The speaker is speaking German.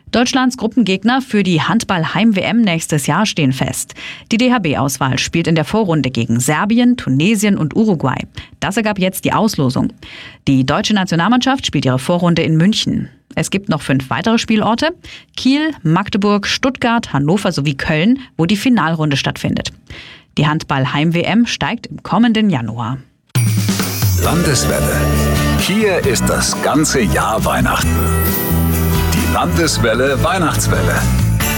Deutschlands Gruppengegner für die Handball-Heim-WM nächstes Jahr stehen fest. Die DHB-Auswahl spielt in der Vorrunde gegen Serbien, Tunesien und Uruguay. Das ergab jetzt die Auslosung. Die deutsche Nationalmannschaft spielt ihre Vorrunde in München. Es gibt noch 5 weitere Spielorte: Kiel, Magdeburg, Stuttgart, Hannover sowie Köln, wo die Finalrunde stattfindet. Die Handball-Heim-WM steigt im kommenden Januar. Landeswelle. Hier ist das ganze Jahr Weihnachten. Die Landeswelle Weihnachtswelle.